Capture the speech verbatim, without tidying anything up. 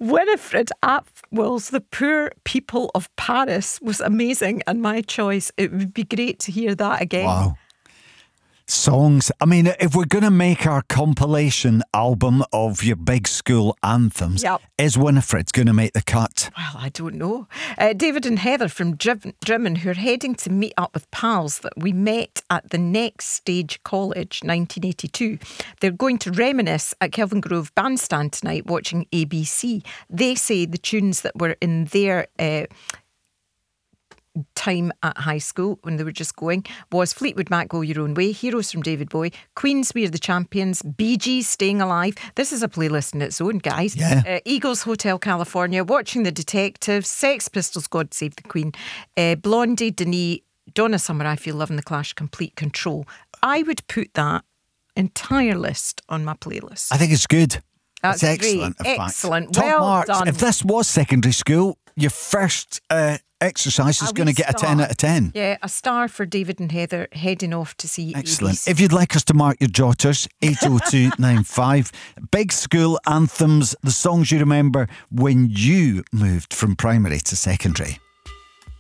Winifred Atwell's The Poor People of Paris was amazing, and my choice. It would be great to hear that again. Wow. Songs. I mean, if we're going to make our compilation album of your big school anthems, yep. is Winifred's going to make the cut? Well, I don't know. Uh, David and Heather from Drimmen, who are heading to meet up with pals that we met at the Next Stage College, nineteen eighty-two. They're going to reminisce at Kelvin Grove Bandstand tonight, watching A B C. They say the tunes that were in their Uh, time at high school when they were just going was Fleetwood Mac, Go Your Own Way, Heroes from David Bowie, Queen's We Are the Champions, Bee Gees, Staying Alive. This is a playlist in its own, guys. Yeah. Uh, Eagles, Hotel California, Watching the Detective, Sex Pistols, God Save the Queen, uh, Blondie, Denis, Donna Summer, I Feel Love and the Clash, Complete Control. I would put that entire list on my playlist. I think it's good. That's it's excellent. Great. In Excellent. Fact. Top Well marks. done. If this was secondary school, your first uh, exercise is going to get star. a ten out of ten. Yeah, a star for David and Heather heading off to see Excellent. A B C. If you'd like us to mark your jotters, eight oh two nine five. Big school anthems, the songs you remember when you moved from primary to secondary.